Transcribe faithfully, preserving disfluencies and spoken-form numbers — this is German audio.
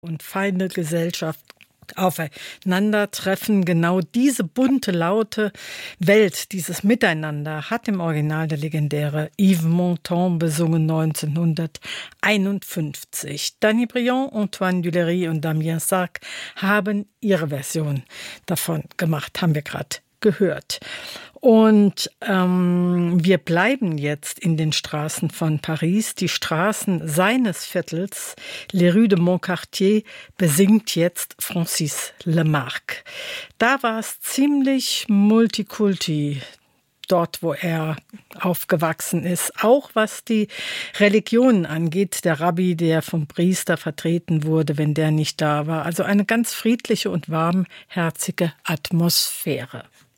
und feine Gesellschaft aufeinandertreffen. Genau diese bunte, laute Welt, dieses Miteinander hat im Original der legendäre Yves Montand besungen neunzehnhunderteinundfünfzig. Danny Briand, Antoine Duléry und Damien Sargue haben ihre Version davon gemacht, haben wir gerade gehört. Und ähm, wir bleiben jetzt in den Straßen von Paris. Die Straßen seines Viertels, Les Rues de Montcartier, besingt jetzt Francis Lemarque. Da war es ziemlich multikulti, dort, wo er aufgewachsen ist. Auch was die Religionen angeht, der Rabbi, der vom Priester vertreten wurde, wenn der nicht da war. Also eine ganz friedliche und warmherzige Atmosphäre.